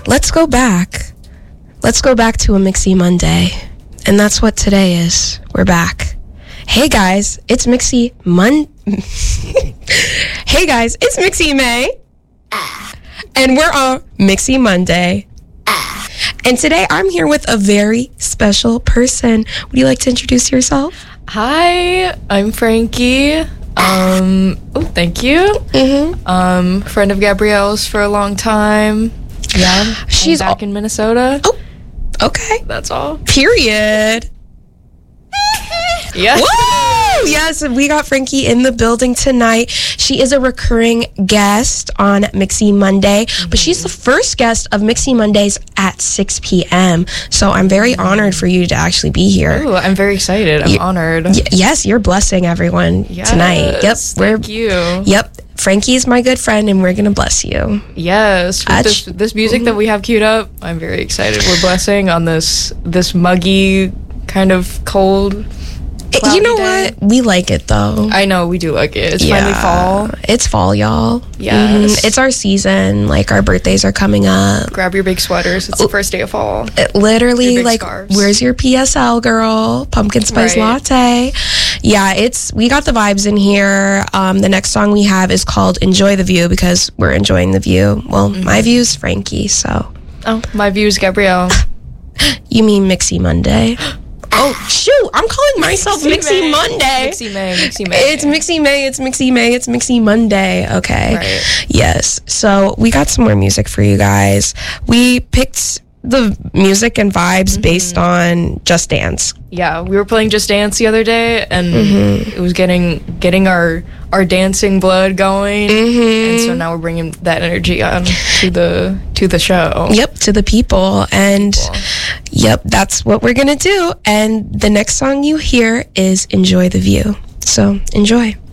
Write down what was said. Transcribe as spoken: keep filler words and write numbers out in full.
let's go back. Let's go back to a Mixie Monday. And that's what today is. We're back. Hey guys, it's Mixie Mon... Hey guys, it's Mixie May. And we're on Mixie Monday. And today I'm here with a very special person. Would you like to introduce yourself? Hi, I'm Frankie. Um, oh, thank you. Mm-hmm. Um, friend of Gabrielle's for a long time. Yeah, She's I'm back al- in Minnesota. Oh, okay. That's all. Period. Yeah. Woo! Yes, we got Frankie in the building tonight. She is a recurring guest on Mixie Monday, mm-hmm. but she's the first guest of Mixie Mondays at six p.m. So I'm very mm-hmm. honored for you to actually be here. Ooh, I'm very excited. I'm you, honored. Y- yes, you're blessing everyone yes, tonight. Yep. Thank we're, you. Yep. Frankie's my good friend, and we're going to bless you. Yes. With this, this music mm-hmm. that we have queued up, I'm very excited. We're blessing on this this muggy, kind of cold, you know day. what? We like it, though. I know, we do like it. It's yeah. finally fall. It's fall, y'all. Yes. Mm-hmm. It's our season. Like, our birthdays are coming up. Grab your big sweaters. It's oh. the first day of fall. It literally, like, scarves. Where's your P S L, girl? Pumpkin spice right. latte. Yeah, it's, we got the vibes in here. Um, the next song we have is called Enjoy the View, because we're enjoying the view. Well, mm-hmm. my view is Frankie, so. Oh, my view is Gabrielle. You mean Mixie Monday? Oh, shoot. I'm calling myself Mixie, Mixie Monday. Mixie May, Mixie May. It's Mixie May, it's Mixie May, it's Mixie Monday. Okay. Right. Yes. So we got some more music for you guys. We picked the music and vibes mm-hmm. based on Just Dance. Yeah, we were playing Just Dance the other day, and mm-hmm. it was getting getting our our dancing blood going, mm-hmm. and so now we're bringing that energy on to the to the show. Yep, to the people, and people. Yep, that's what we're gonna do. And the next song you hear is "Enjoy the View." So enjoy.